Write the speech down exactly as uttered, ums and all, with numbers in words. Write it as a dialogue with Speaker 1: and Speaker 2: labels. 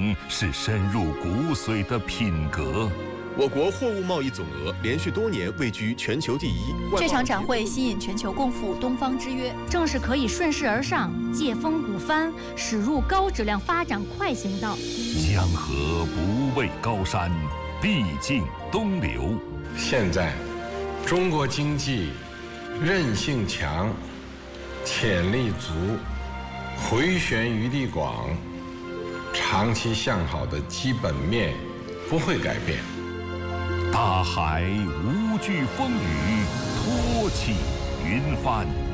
Speaker 1: 诚是深入骨髓的品格。
Speaker 2: 我国货物贸易总额连续多年位居全球第一。
Speaker 3: 这场展会吸引全球共赴东方之约，
Speaker 4: 正是可以顺势而上，借风鼓帆，驶入高质量发展快行道。
Speaker 1: 江河不畏高山，必经东流。
Speaker 5: 现在，中国经济韧性强，潜力足，回旋余地广，长期向好的基本面不会改变。
Speaker 1: 大海无惧风雨，托起云帆。